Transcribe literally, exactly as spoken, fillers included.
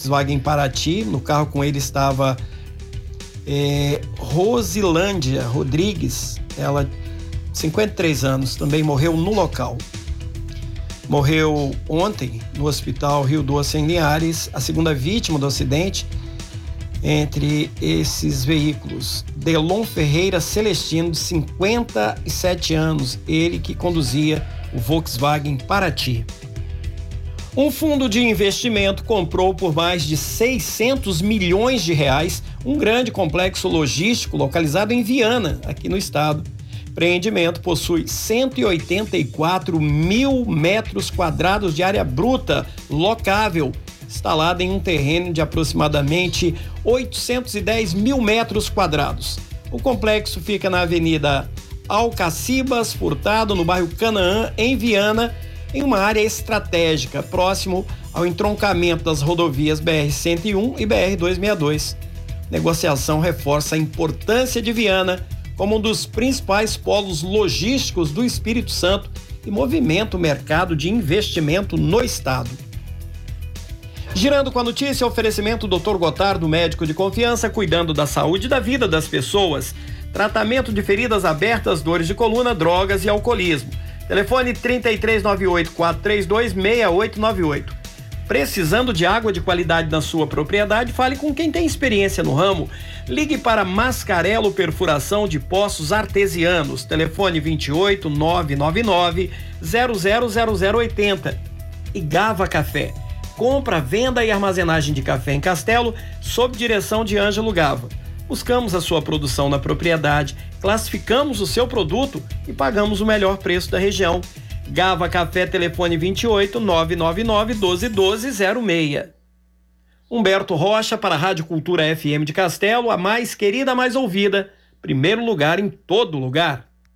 Volkswagen Paraty. No carro com ele estava é, Rosilândia Rodrigues, ela, cinquenta e três anos, também morreu no local. Morreu ontem no Hospital Rio Doce, em Linhares, a segunda vítima do acidente entre esses veículos. Delon Ferreira Celestino, de cinquenta e sete anos, ele que conduzia o Volkswagen Paraty. Um fundo de investimento comprou por mais de seiscentos milhões de reais um grande complexo logístico localizado em Viana, aqui no estado. O empreendimento possui cento e oitenta e quatro mil metros quadrados de área bruta locável, instalada em um terreno de aproximadamente oitocentos e dez mil metros quadrados. O complexo fica na Avenida Alcacibas Furtado, no bairro Canaã, em Viana, em uma área estratégica, próximo ao entroncamento das rodovias B R cento e um e B R duzentos e sessenta e dois. Negociação reforça a importância de Viana como um dos principais polos logísticos do Espírito Santo e movimenta o mercado de investimento no estado. Girando com a notícia, oferecimento doutor Gotardo, médico de confiança, cuidando da saúde e da vida das pessoas. Tratamento de feridas abertas, dores de coluna, drogas e alcoolismo. Telefone trinta e três noventa e oito, quatrocentos e trinta e dois, seis oito nove oito. Precisando de água de qualidade na sua propriedade? Fale com quem tem experiência no ramo. Ligue para Mascarello Perfuração de Poços Artesianos. Telefone vinte e oito, nove nove nove, zero zero zero zero oito zero. E Gava Café. Compra, venda e armazenagem de café em Castelo, sob direção de Ângelo Gava. Buscamos a sua produção na propriedade, classificamos o seu produto e pagamos o melhor preço da região. Gava Café, telefone vinte e oito, nove nove nove, doze, doze, zero seis. Humberto Rocha para a Rádio Cultura F M de Castelo, a mais querida, a mais ouvida. Primeiro lugar em todo lugar.